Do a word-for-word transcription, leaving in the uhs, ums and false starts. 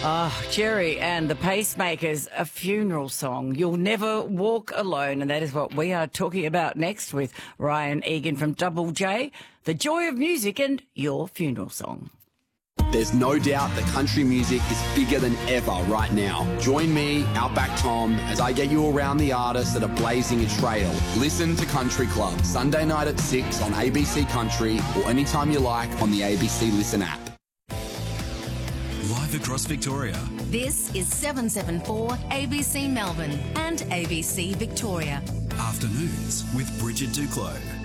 Ah, Jerry and the Pacemakers, a funeral song. You'll never walk alone, and that is what we are talking about next with Ryan Egan from Double J, the joy of music and your funeral song. There's no doubt that country music is bigger than ever right now. Join me, Outback Tom, as I get you around the artists that are blazing a trail. Listen to Country Club, Sunday night at six on A B C Country or anytime you like on the A B C Listen app. Live across Victoria. This is seven seven four A B C Melbourne and A B C Victoria. Afternoons with Bridget Duclos.